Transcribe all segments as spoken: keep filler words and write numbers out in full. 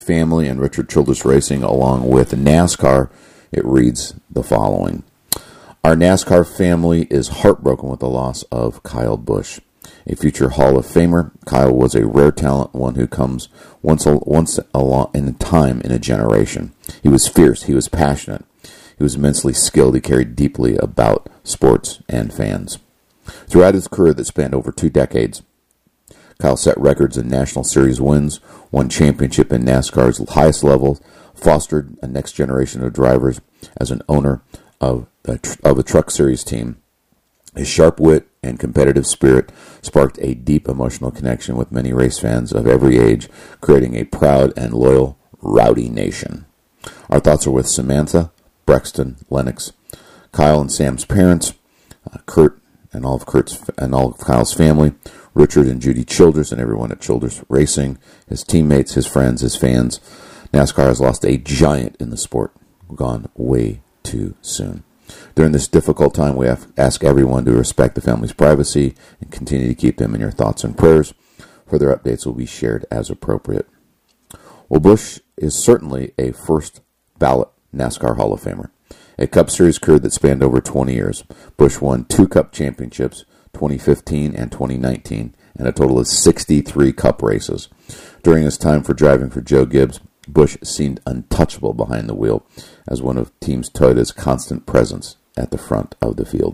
family and Richard Childress Racing, along with NASCAR, it reads the following. Our NASCAR family is heartbroken with the loss of Kyle Busch. A future Hall of Famer, Kyle was a rare talent, one who comes once a, once a long, in a time in a generation. He was fierce. He was passionate. He was immensely skilled. He cared deeply about sports and fans. Throughout his career that spanned over two decades, Kyle set records in National Series wins, won championship in NASCAR's highest level, fostered a next generation of drivers as an owner of a, of a Truck Series team. His sharp wit and competitive spirit sparked a deep emotional connection with many race fans of every age, creating a proud and loyal Rowdy Nation. Our thoughts are with Samantha, Brexton, Lennox, Kyle and Sam's parents, uh, Kurt and all of Kurt's and all of Kyle's family, Richard and Judy Childress and everyone at Childress Racing, his teammates, his friends, his fans. NASCAR has lost a giant in the sport, gone way too soon. During this difficult time, we have ask everyone to respect the family's privacy and continue to keep them in your thoughts and prayers. Further updates will be shared as appropriate. Well, Busch is certainly a first ballot NASCAR Hall of Famer. A Cup Series career that spanned over twenty years. Busch won two Cup championships, twenty fifteen and twenty nineteen, and a total of sixty-three Cup races. During his time for driving for Joe Gibbs, Busch seemed untouchable behind the wheel as one of Team Toyota's constant presence at the front of the field.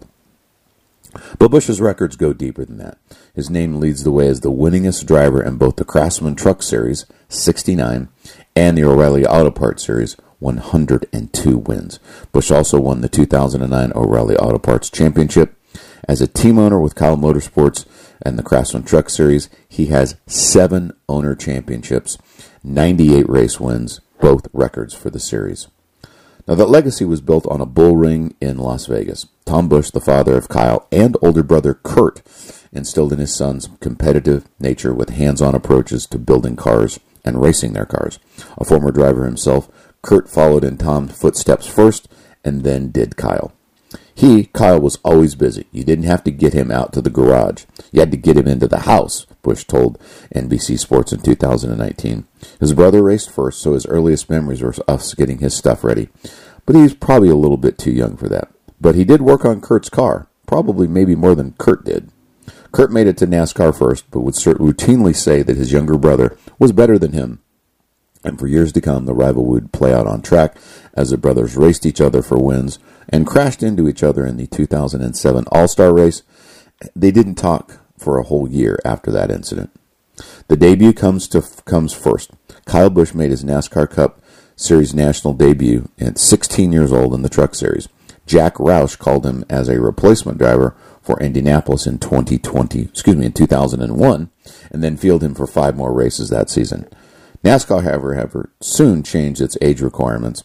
But Busch's records go deeper than that. His name leads the way as the winningest driver in both the Craftsman Truck Series, sixty-nine, and the O'Reilly Auto Parts Series, one hundred two wins. Busch also won the two thousand nine O'Reilly Auto Parts Championship. As a team owner with Kyle Motorsports and the Craftsman Truck Series, he has seven owner championships, ninety-eight race wins, both records for the series. Now, that legacy was built on a bull ring in Las Vegas. Tom Busch, the father of Kyle, and older brother Kurt, instilled in his son's competitive nature with hands-on approaches to building cars and racing their cars. A former driver himself, Kurt followed in Tom's footsteps first, and then did Kyle. He, Kyle, was always busy. You didn't have to get him out to the garage. You had to get him into the house, Busch told N B C Sports in two thousand nineteen. His brother raced first, so his earliest memories were us getting his stuff ready. But he was probably a little bit too young for that. But he did work on Kurt's car, probably maybe more than Kurt did. Kurt made it to NASCAR first, but would routinely say that his younger brother was better than him. And for years to come, the rivalry would play out on track as the brothers raced each other for wins and crashed into each other in the two thousand seven All-Star race. They didn't talk for a whole year after that incident. The debut comes to comes first. Kyle Busch made his NASCAR Cup Series national debut at sixteen years old in the Truck Series. Jack Roush called him as a replacement driver for Indianapolis in twenty twenty, excuse me, in two thousand one, and then fielded him for five more races that season. NASCAR, however, however soon changed its age requirements,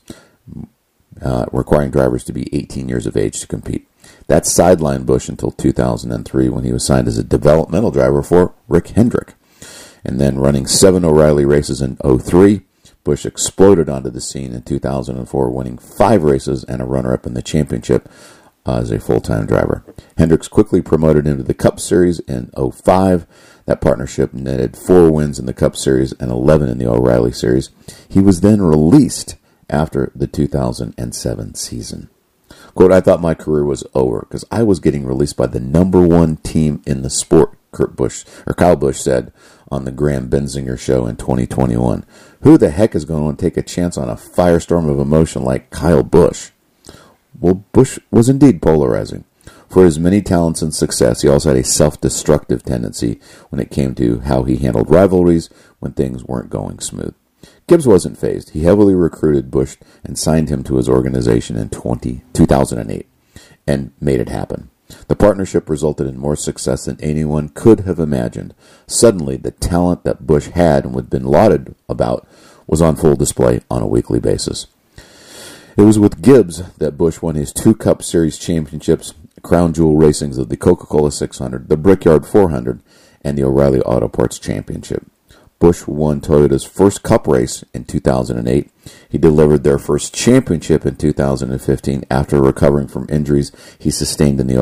uh, requiring drivers to be eighteen years of age to compete. That sidelined Busch until two thousand three, when he was signed as a developmental driver for Rick Hendrick. And then running seven O'Reilly races in oh three, Busch exploded onto the scene in two thousand four, winning five races and a runner-up in the championship uh, as a full-time driver. Hendricks quickly promoted him to the Cup Series in oh five. That partnership netted four wins in the Cup Series and eleven in the O'Reilly Series. He was then released after the two thousand seven season. Quote, I thought my career was over because I was getting released by the number one team in the sport, Kurt Busch, or Kyle Busch said on the Graham Benzinger show in twenty twenty-one. Who the heck is going to take a chance on a firestorm of emotion like Kyle Busch? Well, Busch was indeed polarizing. For his many talents and success, he also had a self-destructive tendency when it came to how he handled rivalries when things weren't going smooth. Gibbs wasn't fazed. He heavily recruited Busch and signed him to his organization in two thousand eight and made it happen. The partnership resulted in more success than anyone could have imagined. Suddenly, the talent that Busch had and had been lauded about was on full display on a weekly basis. It was with Gibbs that Busch won his two Cup Series championships, crown jewel racings of the Coca-Cola six hundred, the Brickyard four hundred, and the O'Reilly Auto Parts Championship. Busch won Toyota's first Cup race in two thousand eight. He delivered their first championship in two thousand fifteen after recovering from injuries he sustained in the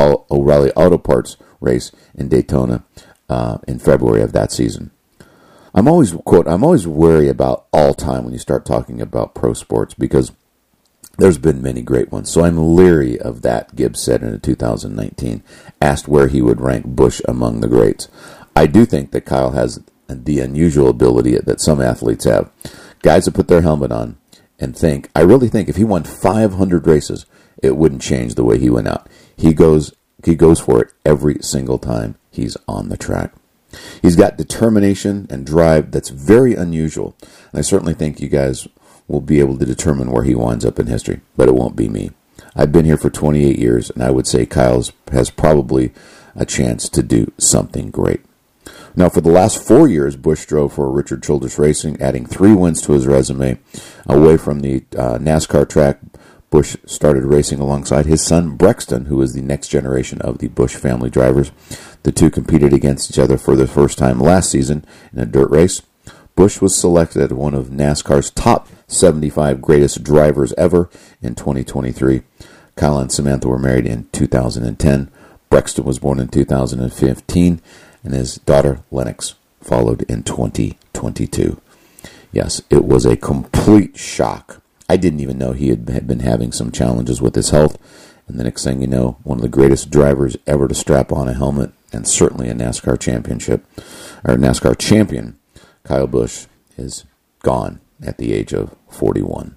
O'Reilly Auto Parts race in Daytona uh, in February of that season. I'm always, quote, I'm always wary about all time when you start talking about pro sports because there's been many great ones. So I'm leery of that, Gibbs said in a two thousand nineteen, asked where he would rank Busch among the greats. I do think that Kyle has the unusual ability that some athletes have. Guys that put their helmet on and think, I really think if he won five hundred races, it wouldn't change the way he went out. He goes, he goes for it every single time he's on the track. He's got determination and drive that's very unusual. And I certainly think you guys will be able to determine where he winds up in history, but it won't be me. I've been here for twenty-eight years, and I would say Kyle has probably a chance to do something great. Now, for the last four years, Busch drove for Richard Childress Racing, adding three wins to his resume. Away from the uh, NASCAR track, Busch started racing alongside his son, Brexton, who is the next generation of the Busch family drivers. The two competed against each other for the first time last season in a dirt race. Busch was selected as one of NASCAR's top seventy-five greatest drivers ever in twenty twenty-three. Kyle and Samantha were married in two thousand ten. Brexton was born in two thousand fifteen, and his daughter Lennox followed in twenty twenty-two. Yes, it was a complete shock. I didn't even know he had, had been having some challenges with his health, and the next thing you know, one of the greatest drivers ever to strap on a helmet, and certainly a NASCAR championship, or NASCAR champion, Kyle Busch, is gone at the age of forty-one.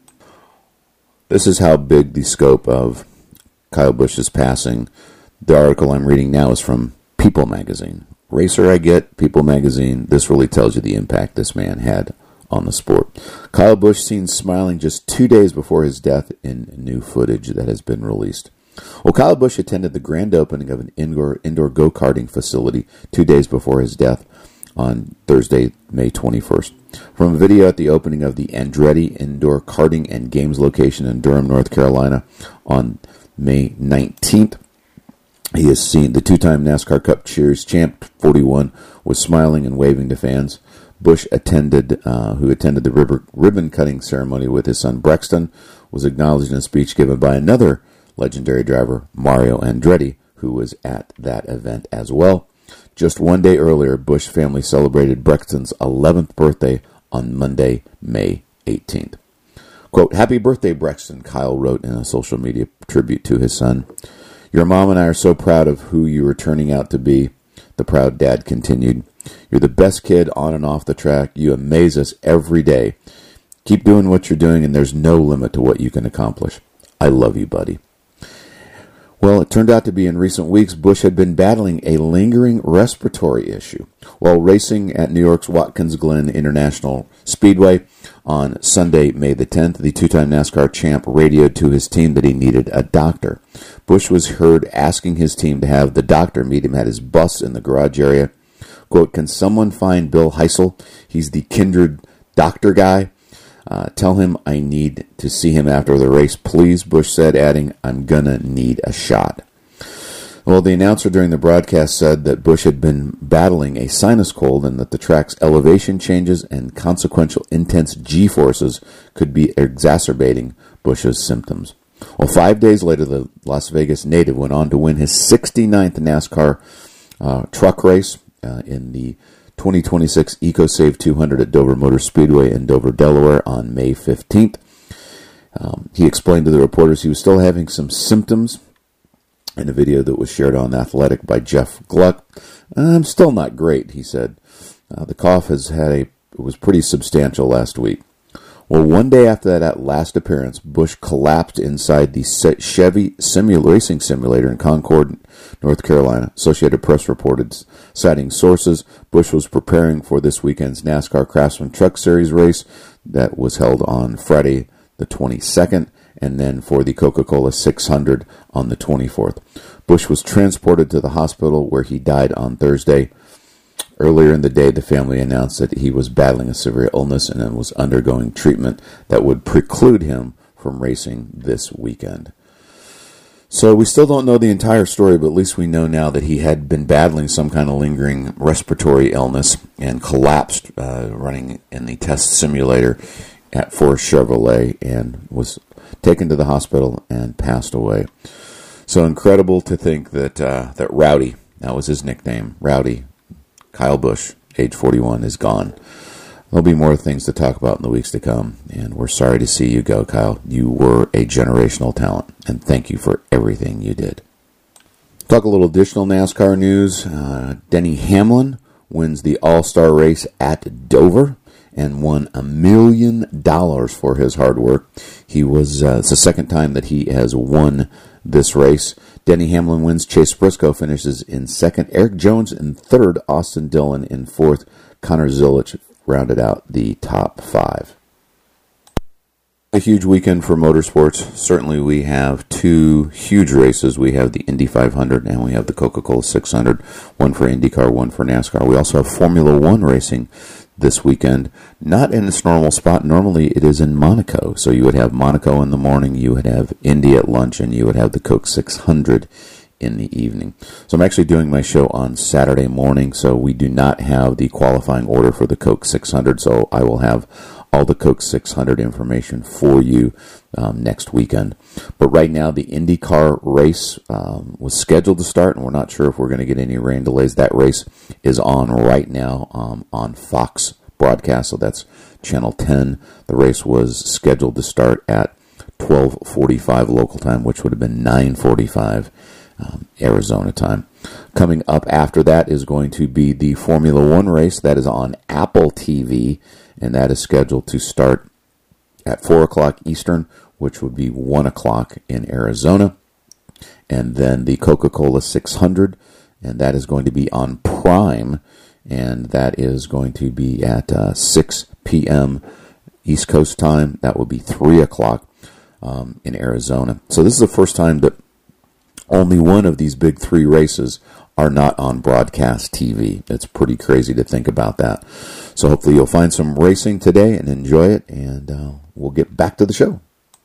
This is how big the scope of Kyle Busch's passing. The article I'm reading now is from People magazine. Racer, I get, People magazine. This really tells you the impact this man had on the sport. Kyle Busch seen smiling just two days before his death in new footage that has been released. Well, Kyle Busch attended the grand opening of an indoor indoor go-karting facility two days before his death on Thursday, May twenty-first. From a video at the opening of the Andretti Indoor Karting and Games location in Durham, North Carolina on May nineteenth, he is seen, the two-time NASCAR Cup Series champ, forty-one, was smiling and waving to fans. Busch attended, uh, who attended the river, ribbon-cutting ceremony with his son Brexton, was acknowledged in a speech given by another legendary driver, Mario Andretti, who was at that event as well. Just one day earlier, Busch family celebrated Brexton's eleventh birthday on Monday, May eighteenth. Quote, "Happy birthday, Brexton," Kyle wrote in a social media tribute to his son. "Your mom and I are so proud of who you are turning out to be," the proud dad continued. "You're the best kid on and off the track. You amaze us every day. Keep doing what you're doing, and there's no limit to what you can accomplish. I love you, buddy." Well, it turned out to be in recent weeks, Busch had been battling a lingering respiratory issue. While racing at New York's Watkins Glen International Speedway on Sunday, May the tenth, the two-time NASCAR champ radioed to his team that he needed a doctor. Busch was heard asking his team to have the doctor meet him at his bus in the garage area. Quote, "Can someone find Bill Heisel? He's the kindred doctor guy. Uh, tell him I need to see him after the race, please," Busch said, adding, "I'm gonna need a shot." Well, the announcer during the broadcast said that Busch had been battling a sinus cold and that the track's elevation changes and consequential intense G-forces could be exacerbating Busch's symptoms. Well, five days later, the Las Vegas native went on to win his sixty-ninth NASCAR uh, truck race uh, in the twenty twenty-six EcoSave two hundred at Dover Motor Speedway in Dover, Delaware on May fifteenth. Um, he explained to the reporters he was still having some symptoms in a video that was shared on Athletic by Jeff Gluck. "I'm still not great," he said. Uh, the cough has had a it was pretty substantial last week. Well, one day after that last appearance, Busch collapsed inside the Chevy simul- racing simulator in Concord, North Carolina. Associated Press reported, citing sources, Busch was preparing for this weekend's NASCAR Craftsman Truck Series race that was held on Friday the twenty-second, and then for the Coca-Cola six hundred on the twenty-fourth. Busch was transported to the hospital where he died on Thursday. Earlier in the day, the family announced that he was battling a severe illness and was undergoing treatment that would preclude him from racing this weekend. So we still don't know the entire story, but at least we know now that he had been battling some kind of lingering respiratory illness and collapsed uh, running in the test simulator at Forest Chevrolet and was taken to the hospital and passed away. So incredible to think that uh, that Rowdy, that was his nickname, Rowdy, Kyle Busch, age forty-one, is gone. There'll be more things to talk about in the weeks to come, and we're sorry to see you go, Kyle. You were a generational talent, and thank you for everything you did. Talk a little additional NASCAR news. Uh, Denny Hamlin wins the All-Star race at Dover and won a million dollars for his hard work. He was, uh, it's the second time that he has won this race. Denny Hamlin wins. Chase Briscoe finishes in second. Eric Jones in third. Austin Dillon in fourth. Connor Zilisch rounded out the top five. A huge weekend for motorsports. Certainly we have two huge races. We have the Indy five hundred and we have the Coca-Cola six hundred. One for IndyCar, one for NASCAR. We also have Formula One racing this weekend. Not in its normal spot. Normally it is in Monaco. So you would have Monaco in the morning, you would have Indy at lunch, and you would have the Coke six hundred in the evening. So I'm actually doing my show on Saturday morning, so we do not have the qualifying order for the Coke six hundred, so I will have all the Coke six hundred information for you um, next weekend. But right now, the IndyCar race um, was scheduled to start, and we're not sure if we're going to get any rain delays. That race is on right now um, on Fox broadcast, so that's Channel ten. The race was scheduled to start at twelve forty-five local time, which would have been nine forty-five um, Arizona time. Coming up after that is going to be the Formula One race. That is on Apple T V, and that is scheduled to start at four o'clock Eastern, which would be one o'clock in Arizona. And then the Coca-Cola six hundred, and that is going to be on Prime, and that is going to be at uh, six p.m. East Coast time. That will be three o'clock um, in Arizona. So this is the first time that only one of these big three races are not on broadcast T V. It's pretty crazy to think about that. So hopefully you'll find some racing today and enjoy it, and uh, we'll get back to the show.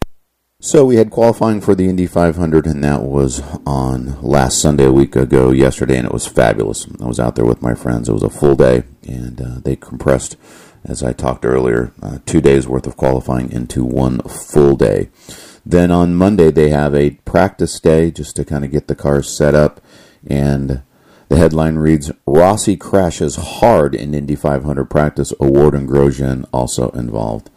So we had qualifying for the Indy five hundred, and that was on last Sunday, a week ago, yesterday, and it was fabulous. I was out there with my friends. It was a full day, and uh, they compressed, as I talked earlier, uh, two days' worth of qualifying into one full day. Then on Monday, they have a practice day just to kind of get the cars set up, and the headline reads, Rossi crashes hard in Indy five hundred practice, Award and Grosjean also involved.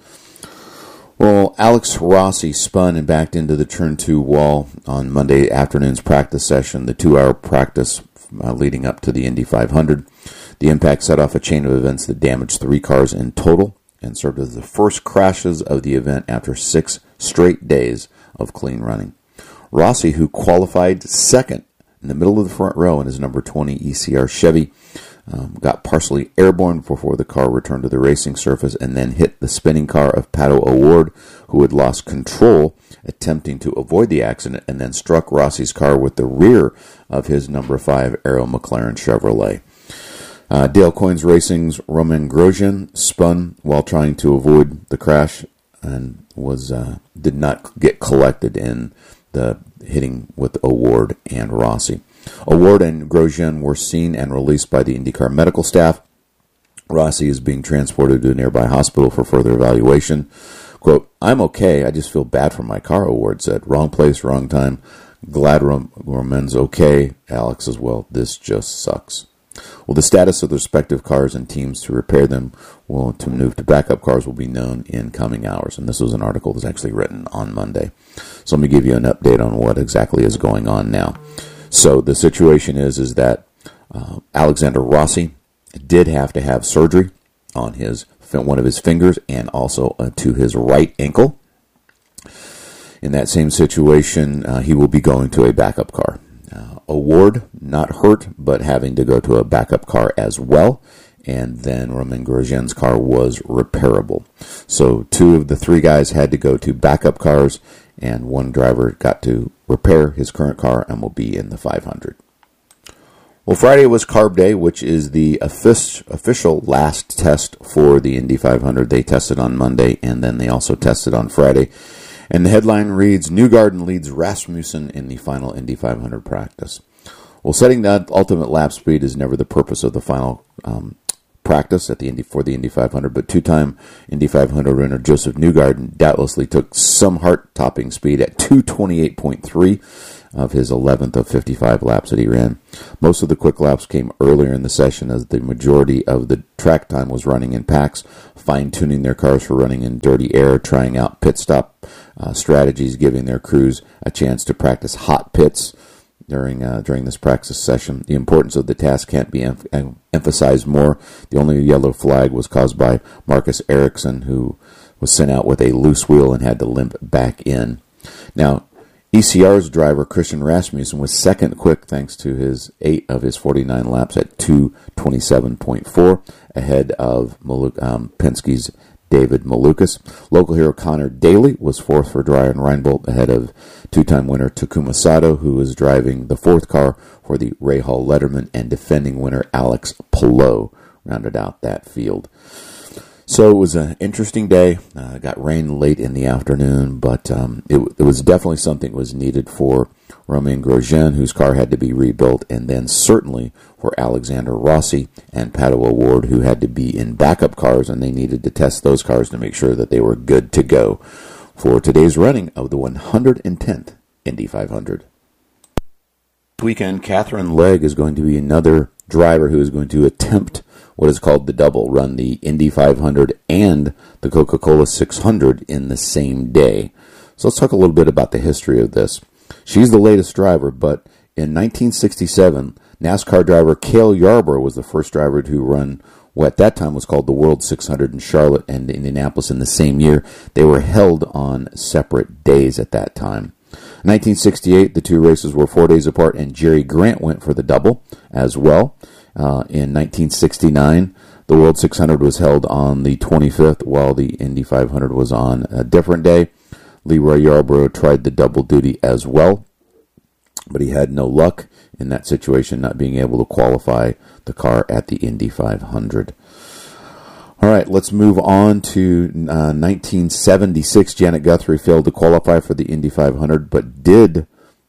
Well, Alex Rossi spun and backed into the turn two wall on Monday afternoon's practice session, the two-hour practice uh, leading up to the Indy five hundred. The impact set off a chain of events that damaged three cars in total and served as the first crashes of the event after six straight days of clean running. Rossi, who qualified second in the middle of the front row in his number twenty E C R Chevy, um, got partially airborne before the car returned to the racing surface and then hit the spinning car of Pato O'Ward, who had lost control attempting to avoid the accident, and then struck Rossi's car with the rear of his number five Arrow McLaren Chevrolet. Uh, Dale Coyne's Racing's Romain Grosjean spun while trying to avoid the crash and was uh, did not get collected in the hitting with O'Ward and Rossi. O'Ward and Grosjean were seen and released by the IndyCar medical staff. Rossi is being transported to a nearby hospital for further evaluation. Quote, I'm okay, I just feel bad for my car, O'Ward said. Wrong place, wrong time. Glad Romain's okay. Alex as well. This just sucks. Well, the status of the respective cars and teams to repair them will to move to backup cars will be known in coming hours. And this was an article that was actually written on Monday. So let me give you an update on what exactly is going on now. So the situation is, is that uh, Alexander Rossi did have to have surgery on his one of his fingers and also uh, to his right ankle. In that same situation, uh, he will be going to a backup car. Uh, O'Ward, not hurt, but having to go to a backup car as well. And then Romain Grosjean's car was repairable. So two of the three guys had to go to backup cars, and one driver got to repair his current car and will be in the five hundred. Well, Friday was Carb Day, which is the official last test for the Indy five hundred. They tested on Monday, and then they also tested on Friday. And the headline reads, Newgarden leads Rasmussen in the final Indy five hundred practice. Well, setting that ultimate lap speed is never the purpose of the final um, practice at the Indy for the Indy five hundred, but two-time Indy five hundred winner Joseph Newgarden doubtlessly took some heart-topping speed at two twenty-eight point three of his eleventh of fifty-five laps that he ran. Most of the quick laps came earlier in the session as the majority of the track time was running in packs, fine-tuning their cars for running in dirty air, trying out pit stop uh, strategies, giving their crews a chance to practice hot pits during uh, during this practice session. The importance of the task can't be em- em- emphasized more. The only yellow flag was caused by Marcus Ericsson, who was sent out with a loose wheel and had to limp back in. Now, E C R's driver Christian Rasmussen was second quick thanks to his eight of his forty-nine laps at two twenty-seven point four, ahead of Maluk- um, Penske's David Malukas. Local hero Connor Daly was fourth for Ryan Reinbold, ahead of two-time winner Takuma Sato, who was driving the fourth car for the Ray Hall Letterman, and defending winner Alex Palou rounded out that field. So it was an interesting day. Uh, it got rain late in the afternoon, but um, it, it was definitely something that was needed for Romain Grosjean, whose car had to be rebuilt, and then certainly for Alexander Rossi and Pato O'Ward, who had to be in backup cars, and they needed to test those cars to make sure that they were good to go for today's running of the one hundred tenth Indy five hundred. This weekend, Katherine Legge is going to be another driver who is going to attempt what is called the double, run the Indy five hundred and the Coca-Cola six hundred in the same day. So let's talk a little bit about the history of this. She's the latest driver, but in nineteen sixty-seven, NASCAR driver Cale Yarborough was the first driver to run what at that time was called the World six hundred in Charlotte and Indianapolis in the same year. They were held on separate days at that time. In nineteen sixty-eight, the two races were four days apart, and Jerry Grant went for the double as well. Uh, in nineteen sixty-nine, the World six hundred was held on the twenty-fifth, while the Indy five hundred was on a different day. Leroy Yarborough tried the double duty as well, but he had no luck in that situation, not being able to qualify the car at the Indy five hundred. All right, let's move on to uh, nineteen seventy-six. Janet Guthrie failed to qualify for the Indy five hundred, but did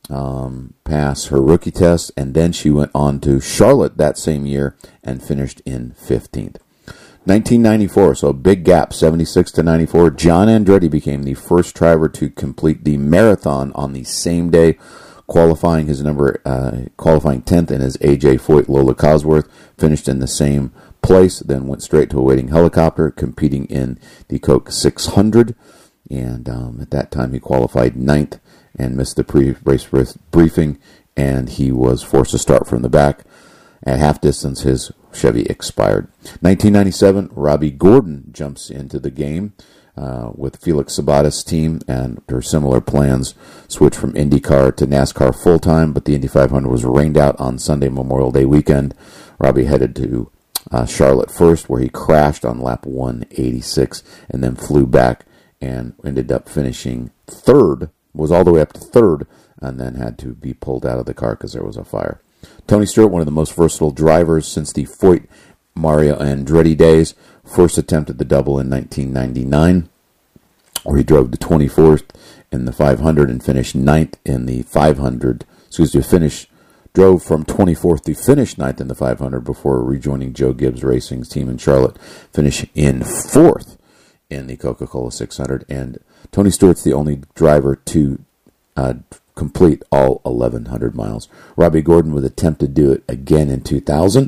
um, pass her rookie test, and then she went on to Charlotte that same year and finished in fifteenth. nineteen ninety-four, so a big gap, seventy-six to ninety-four. John Andretti became the first driver to complete the marathon on the same day, qualifying his number, uh, qualifying tenth, and his A J Foyt Lola Cosworth finished in the same place, then went straight to a waiting helicopter, competing in the Coke six hundred, and um, at that time he qualified ninth and missed the pre-race briefing, and he was forced to start from the back. At half distance, his Chevy expired. nineteen ninety-seven, Robbie Gordon jumps into the game uh, with Felix Sabates' team, and their similar plans switched from IndyCar to NASCAR full-time, but the Indy five hundred was rained out on Sunday Memorial Day weekend. Robbie headed to uh, Charlotte first, where he crashed on lap one eighty-six, and then flew back and ended up finishing third, was all the way up to third, and then had to be pulled out of the car because there was a fire. Tony Stewart, one of the most versatile drivers since the Foyt Mario Andretti days, first attempted the double in nineteen ninety-nine, where he drove to twenty-fourth in the five hundred and finished ninth in the five hundred. Excuse me, finish, drove from twenty-fourth to finish ninth in the five hundred before rejoining Joe Gibbs Racing's team in Charlotte, finish in fourth in the Coca-Cola six hundred. And Tony Stewart's the only driver to uh, complete all eleven hundred miles. Robbie Gordon would attempt to do it again in two thousand.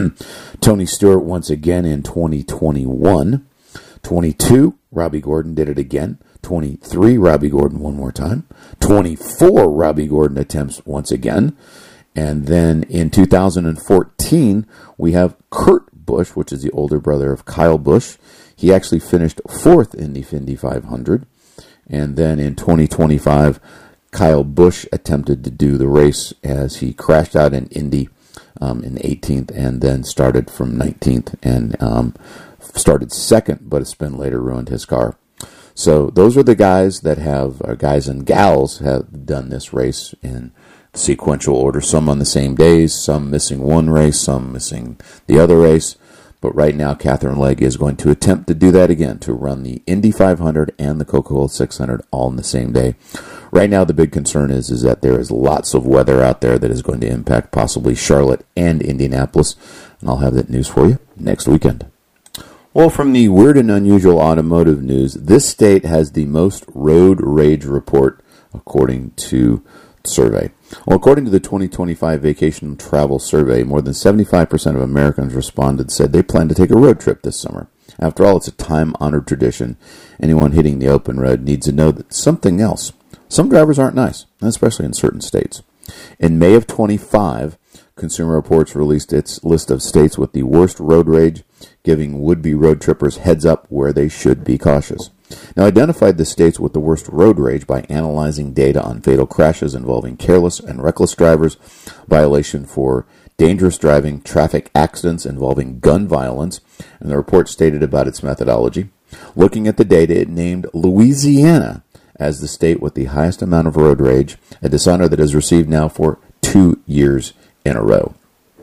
Tony Stewart once again in twenty twenty-one. twenty-two, Robbie Gordon did it again. twenty-three, Robbie Gordon one more time. twenty-four, Robbie Gordon attempts once again. And then in two thousand fourteen, we have Kurt Busch, which is the older brother of Kyle Busch. He actually finished fourth in the Indy five hundred. And then in twenty twenty-five, Kyle Busch attempted to do the race as he crashed out in Indy um, in eighteenth, and then started from nineteenth and um, started second, but a spin later ruined his car. So those are the guys that have, uh, guys and gals have done this race in sequential order, some on the same days, some missing one race, some missing the other race. But right now, Katherine Legge is going to attempt to do that again, to run the Indy five hundred and the Coca-Cola six hundred all in the same day. Right now, the big concern is, is that there is lots of weather out there that is going to impact possibly Charlotte and Indianapolis. And I'll have that news for you next weekend. Well, from the weird and unusual automotive news, this state has the most road rage report according to survey. Well, according to the twenty twenty-five Vacation Travel Survey, more than seventy-five percent of Americans responded said they plan to take a road trip this summer. After all, it's a time-honored tradition. Anyone hitting the open road needs to know that something else. Some drivers aren't nice, especially in certain states. In May of twenty-five, Consumer Reports released its list of states with the worst road rage, giving would-be road trippers heads up where they should be cautious. Now, identified the states with the worst road rage by analyzing data on fatal crashes involving careless and reckless drivers, violation for dangerous driving, traffic accidents involving gun violence, and the report stated about its methodology. Looking at the data, it named Louisiana as the state with the highest amount of road rage, a dishonor that is received now for two years in a row.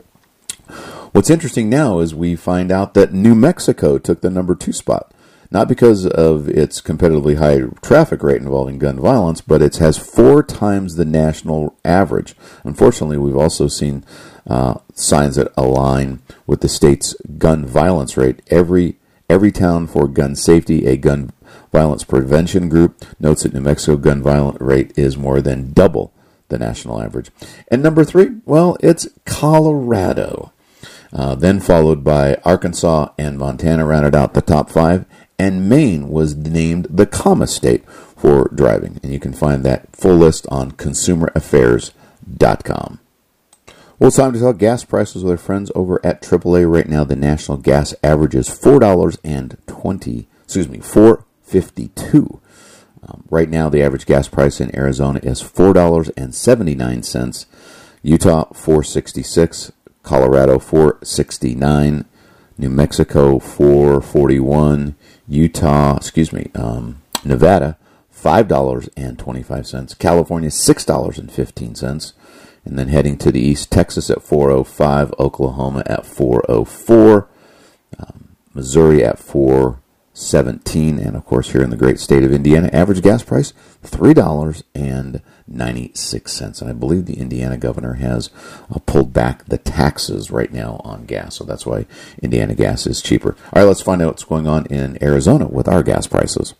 What's interesting now is we find out that New Mexico took the number two spot, not because of its competitively high traffic rate involving gun violence, but it has four times the national average. Unfortunately, we've also seen uh, signs that align with the state's gun violence rate. Every every town for gun safety, a gun violence prevention group, notes that New Mexico gun violence rate is more than double the national average. And number three, well, it's Colorado. Uh, then followed by Arkansas and Montana rounded out the top five, and Maine was named the calmest state for driving. And you can find that full list on consumer affairs dot com. Well, it's time to talk gas prices with our friends over at triple A. Right now, the national gas average is four dollars and twenty. Excuse me, four dollars and fifty-two. Um, right now, the average gas price in Arizona is four dollars and seventy-nine cents. Utah four dollars and sixty-six cents. Colorado four dollars and sixty-nine cents. New Mexico four dollars and forty-one cents. Utah, excuse me, um, Nevada five dollars and twenty-five cents. California six dollars and fifteen cents. And then heading to the east, Texas at four dollars and five cents, Oklahoma at four dollars and four cents, um, Missouri at four dollars and seventeen cents, and of course here in the great state of Indiana, average gas price three dollars and ninety-six cents. And I believe the Indiana governor has uh, pulled back the taxes right now on gas, so that's why Indiana gas is cheaper. All right, let's find out what's going on in Arizona with our gas prices.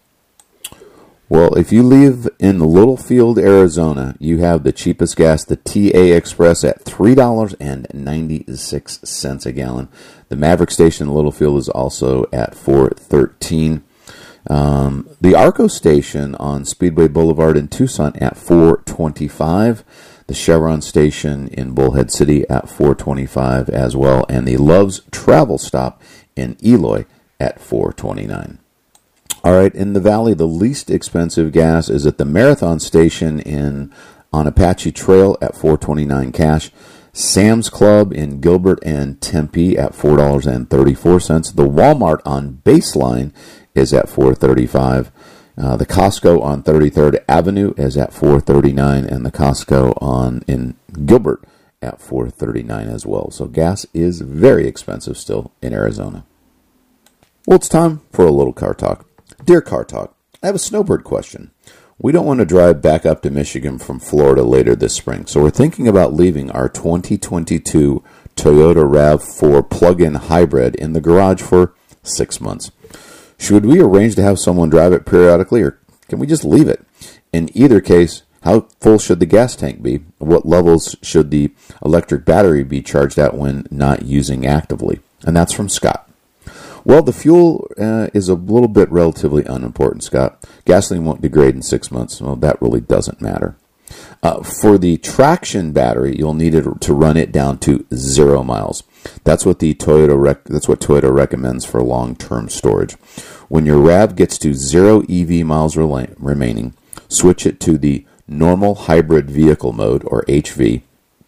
Well, if you live in Littlefield, Arizona, you have the cheapest gas, the T A Express, at three dollars and ninety-six cents a gallon. The Maverick station in Littlefield is also at four dollars and thirteen cents. Um, the Arco station on Speedway Boulevard in Tucson at four dollars and twenty-five cents. The Chevron station in Bullhead City at four dollars and twenty-five cents as well. And the Love's Travel Stop in Eloy at four dollars and twenty-nine cents. All right, in the Valley, the least expensive gas is at the Marathon station in on Apache Trail at four dollars and twenty-nine cents cash. Sam's Club in Gilbert and Tempe at four dollars and thirty-four cents. The Walmart on Baseline is at four dollars and thirty-five cents. Uh, the Costco on thirty-third Avenue is at four dollars and thirty-nine cents, and the Costco on in Gilbert at four dollars and thirty-nine cents as well. So gas is very expensive still in Arizona. Well, it's time for a little car talk. Dear Car Talk, I have a snowbird question. We don't want to drive back up to Michigan from Florida later this spring, so we're thinking about leaving our twenty twenty-two Toyota RAV four plug-in hybrid in the garage for six months. Should we arrange to have someone drive it periodically, or can we just leave it? In either case, how full should the gas tank be? What levels should the electric battery be charged at when not using actively? And that's from Scott. Well, the fuel uh, is a little bit relatively unimportant, Scott. Gasoline won't degrade in six months. Well, that really doesn't matter. Uh, for the traction battery, you'll need it to run it down to zero miles. That's what the Toyota rec- that's what Toyota recommends for long-term storage. When your RAV gets to zero E V miles rela- remaining, switch it to the normal hybrid vehicle mode, or H V.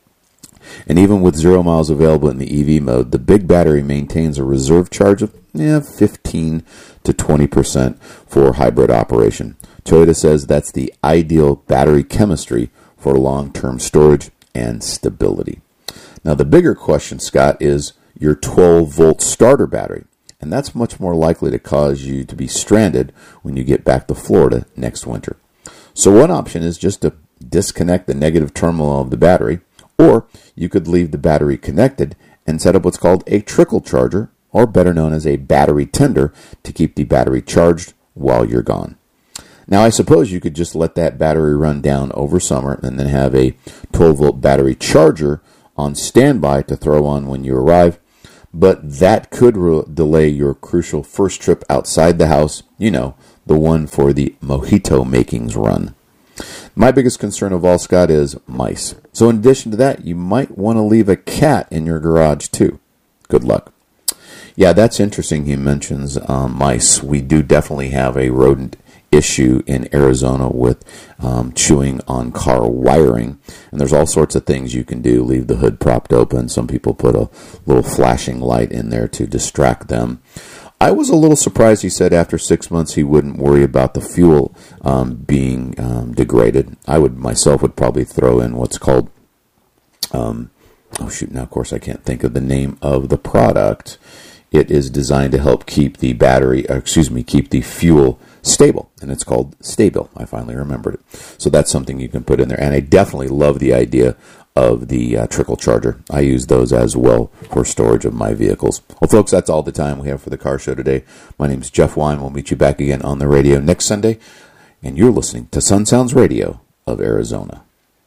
And even with zero miles available in the E V mode, the big battery maintains a reserve charge of eh, fifteen to twenty percent for hybrid operation. Toyota says that's the ideal battery chemistry for long-term storage and stability. Now, the bigger question, Scott, is your twelve-volt starter battery. And that's much more likely to cause you to be stranded when you get back to Florida next winter. So one option is just to disconnect the negative terminal of the battery, or you could leave the battery connected and set up what's called a trickle charger or better known as a battery tender, to keep the battery charged while you're gone. Now, I suppose you could just let that battery run down over summer and then have a twelve-volt battery charger on standby to throw on when you arrive, but that could re- delay your crucial first trip outside the house, you know, the one for the mojito makings run. My biggest concern of all, Scott, is mice. So in addition to that, you might want to leave a cat in your garage too. Good luck. Yeah, that's interesting. He mentions um, mice. We do definitely have a rodent issue in Arizona with um, chewing on car wiring. And there's all sorts of things you can do. Leave the hood propped open. Some people put a little flashing light in there to distract them. I was a little surprised he said after six months he wouldn't worry about the fuel um, being um, degraded. I would myself would probably throw in what's called, um, oh shoot, now of course I can't think of the name of the product. It is designed to help keep the battery, uh, excuse me, keep the fuel stable, and it's called Stabil. I finally remembered it. So that's something you can put in there. And I definitely love the idea of the uh, trickle charger. I use those as well for storage of my vehicles. Well, folks, that's all the time we have for the car show today. My name is Jeff Wine. We'll meet you back again on the radio next Sunday, and you're listening to Sun Sounds Radio of Arizona.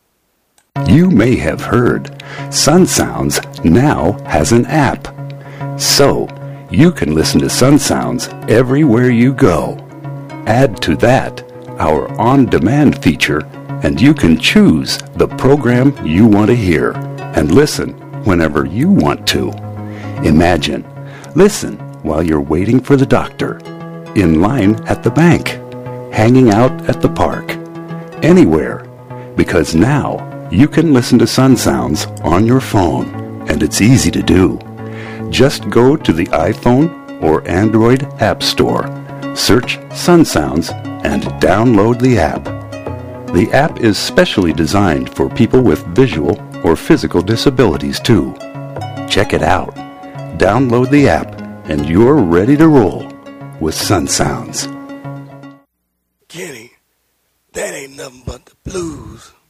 You may have heard Sun Sounds now has an app. So, you can listen to Sun Sounds everywhere you go. Add to that our on-demand feature, and you can choose the program you want to hear and listen whenever you want to. Imagine, listen while you're waiting for the doctor, in line at the bank, hanging out at the park, anywhere, because now you can listen to Sun Sounds on your phone, and it's easy to do. Just go to the iPhone or Android App Store, search Sun Sounds, and download the app. The app is specially designed for people with visual or physical disabilities too. Check it out. Download the app, and you're ready to roll with Sun Sounds. Kenny, that ain't nothing but the blues.